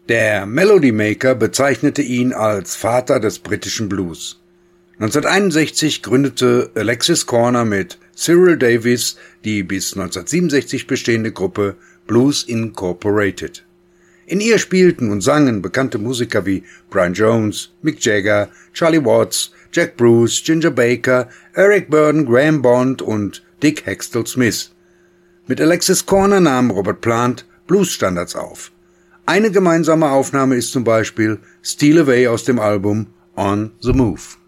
Der Melody Maker bezeichnete ihn als Vater des britischen Blues. 1961 gründete Alexis Korner mit Cyril Davis die bis 1967 bestehende Gruppe Blues Incorporated. In ihr spielten und sangen bekannte Musiker wie Brian Jones, Mick Jagger, Charlie Watts, Jack Bruce, Ginger Baker, Eric Burdon, Graham Bond und Dick Heckstall Smith. Mit Alexis Korner nahm Robert Plant Bluesstandards auf. Eine gemeinsame Aufnahme ist zum Beispiel Steal Away aus dem Album On the Move.